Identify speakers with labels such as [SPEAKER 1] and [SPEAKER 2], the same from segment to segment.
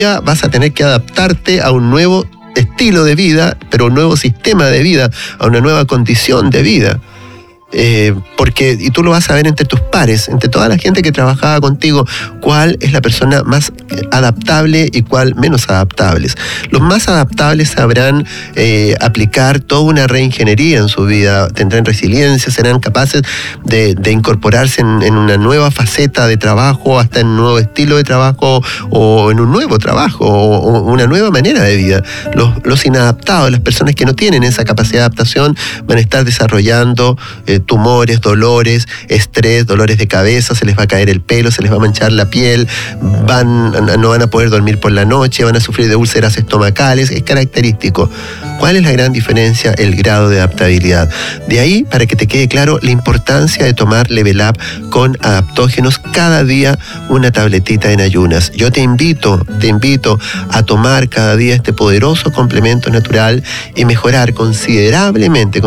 [SPEAKER 1] vas a tener que adaptarte a un nuevo estilo de vida, pero un nuevo sistema de vida, a una nueva condición de vida. Y tú lo vas a ver entre tus pares, entre toda la gente que trabajaba contigo, cuál es la persona más adaptable y cuál menos adaptables. Los más adaptables sabrán aplicar toda una reingeniería en su vida, tendrán resiliencia, serán capaces de incorporarse en una nueva faceta de trabajo, hasta en un nuevo estilo de trabajo o en un nuevo trabajo o una nueva manera de vida. Los inadaptados, las personas que no tienen esa capacidad de adaptación, van a estar desarrollando tumores, dolores, estrés, dolores de cabeza, se les va a caer el pelo, se les va a manchar la piel, no van a poder dormir por la noche, van a sufrir de úlceras estomacales, es característico. ¿Cuál es la gran diferencia? El grado de adaptabilidad. De ahí, para que te quede claro, la importancia de tomar Level Up con adaptógenos cada día, una tabletita en ayunas. Yo te invito a tomar cada día este poderoso complemento natural y mejorar considerablemente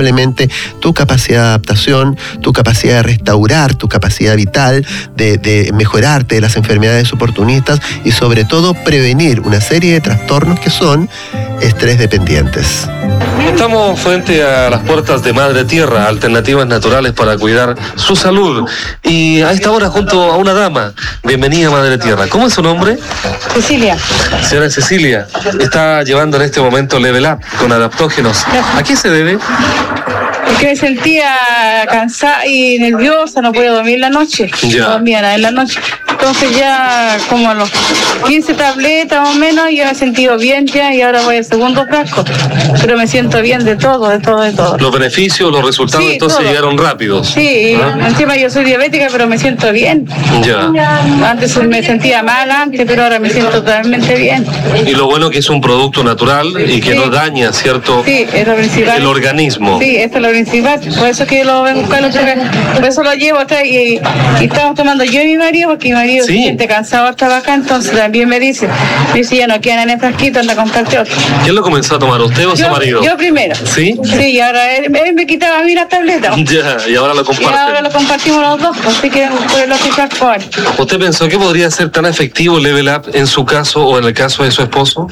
[SPEAKER 1] tu capacidad de adaptación, tu capacidad de restaurar tu capacidad vital, de mejorarte de las enfermedades oportunistas y sobre todo prevenir una serie de trastornos que son estrés dependientes.
[SPEAKER 2] Estamos frente a las puertas de Madre Tierra, alternativas naturales para cuidar su salud. Y a esta hora junto a una dama. Bienvenida a Madre Tierra. ¿Cómo es su nombre?
[SPEAKER 3] Cecilia.
[SPEAKER 2] Señora Cecilia, está llevando en este momento Level Up con adaptógenos. ¿A qué se debe?
[SPEAKER 3] Porque me sentía cansada y nerviosa, no podía dormir la noche. No dormía nada en la noche. Entonces ya como a los 15 tabletas más o menos, yo me he sentido bien ya y ahora voy al segundo frasco. Pero me siento bien de todo.
[SPEAKER 2] Los beneficios, los resultados, sí, entonces todo. Llegaron rápidos.
[SPEAKER 3] Sí, encima yo soy diabética, pero me siento bien.
[SPEAKER 2] Ya.
[SPEAKER 3] Antes me sentía mal pero ahora me siento totalmente bien.
[SPEAKER 2] Y lo bueno que es un producto natural y que no daña, ¿cierto?
[SPEAKER 3] Sí, es lo principal.
[SPEAKER 2] El organismo.
[SPEAKER 3] Sí, esto es lo principal. Por eso que yo lo vengo a buscar, por eso lo llevo atrás y estamos tomando yo y mi marido, porque mi marido se siente cansado hasta acá, entonces también me dice, ya no quedan en el frasquito, anda a comprarte otro.
[SPEAKER 2] ¿Quién lo comenzó a tomar, usted o su marido?
[SPEAKER 3] Yo primero.
[SPEAKER 2] ¿Sí?
[SPEAKER 3] Sí, y ahora él me quitaba a mí las tabletas.
[SPEAKER 2] Ya, y ahora lo comparten.
[SPEAKER 3] Y ahora lo compartimos los dos, así que por los frascos.
[SPEAKER 2] ¿Usted pensó que podría ser tan efectivo Level Up en su caso o en el caso de su esposo?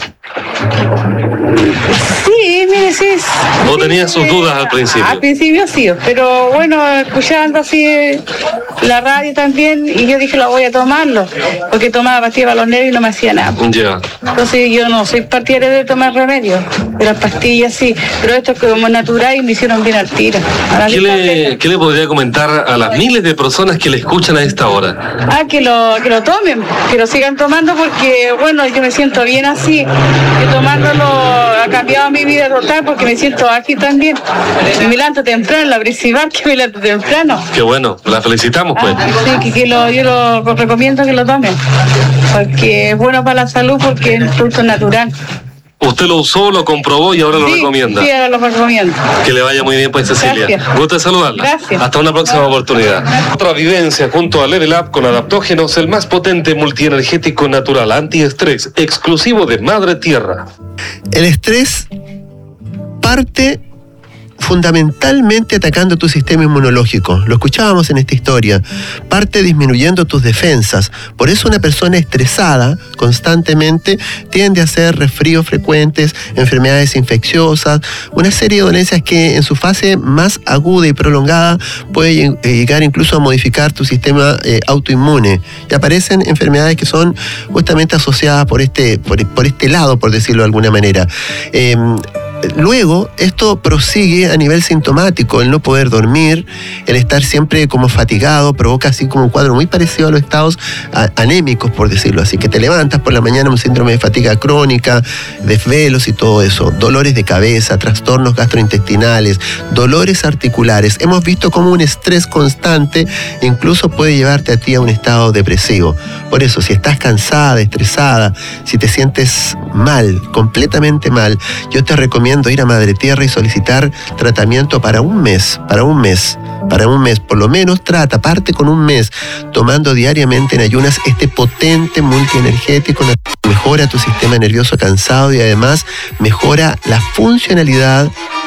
[SPEAKER 3] Sí, mire, sí.
[SPEAKER 2] ¿O tenía sus dudas al principio?
[SPEAKER 3] Al principio sí, pero bueno, escuchando así la radio también, y yo dije, lo voy a tomarlo, porque tomaba pastillas para los nervios y no me hacía nada.
[SPEAKER 2] Ya.
[SPEAKER 3] Entonces yo no soy partidaria de tomar remedios, de las pastillas sí, pero esto es como natural y me hicieron bien al tiro.
[SPEAKER 2] ¿Qué le podría comentar a las miles de personas que le escuchan a esta hora?
[SPEAKER 3] Que lo tomen, que lo sigan tomando, porque bueno, yo me siento bien así, que tomándolo ha cambiado mi vida total, porque me siento ágil también. Y me levanto temprano, la principal que me levanto temprano.
[SPEAKER 2] Qué bueno, la felicitamos pues.
[SPEAKER 3] Sí, yo lo recomiendo que lo tomen, porque es bueno para la salud, porque es un producto natural.
[SPEAKER 2] Usted lo usó, lo comprobó y ahora lo recomienda.
[SPEAKER 3] Sí, ahora lo recomiendo.
[SPEAKER 2] Que le vaya muy bien, pues, Cecilia.
[SPEAKER 3] Gracias.
[SPEAKER 2] Gusto de saludarla.
[SPEAKER 3] Gracias.
[SPEAKER 2] Hasta una próxima oportunidad. Otra vivencia junto a Level Up con adaptógenos, el más potente multienergético natural antiestrés, exclusivo de Madre Tierra.
[SPEAKER 1] El estrés parte fundamentalmente atacando tu sistema inmunológico. Lo escuchábamos en esta historia. Parte disminuyendo tus defensas. Por eso una persona estresada constantemente tiende a hacer resfríos frecuentes, enfermedades infecciosas, una serie de dolencias que en su fase más aguda y prolongada puede llegar incluso a modificar tu sistema autoinmune. Y aparecen enfermedades que son justamente asociadas por este lado, por decirlo de alguna manera. Luego, esto prosigue a nivel sintomático, el no poder dormir, el estar siempre como fatigado, provoca así como un cuadro muy parecido a los estados anémicos, por decirlo así, que te levantas por la mañana, un síndrome de fatiga crónica, desvelos y todo eso, dolores de cabeza, trastornos gastrointestinales, dolores articulares. Hemos visto cómo un estrés constante incluso puede llevarte a ti a un estado depresivo. Por eso, si estás cansada, estresada, si te sientes mal, completamente mal, yo te recomiendo ir a Madre Tierra y solicitar tratamiento para un mes, por lo menos parte con un mes, tomando diariamente en ayunas este potente multienergético, mejora tu sistema nervioso cansado y además mejora la funcionalidad